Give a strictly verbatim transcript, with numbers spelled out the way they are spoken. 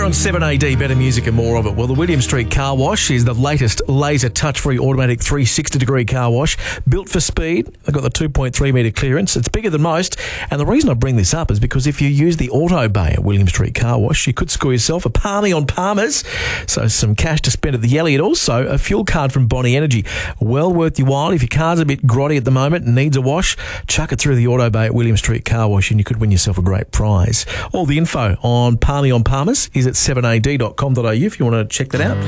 on seven A D, better music and more of it. Well, the William Street Car Wash is the latest laser touch-free automatic three hundred sixty degree car wash, built for speed. They've got the two point three metre clearance. It's bigger than most. And the reason I bring this up is because if you use the Auto Bay at William Street Car Wash, you could score yourself a palmy on Palmer's. So some cash to spend at the Yelly, and also a fuel card from Bonnie Energy. Well worth your while. If your car's a bit grotty at the moment and needs a wash, chuck it through the Auto Bay at William Street Car Wash and you could win yourself a great prize. All the info on Palmy on Palmer's is at seven a d dot com dot a u if you want to check that out.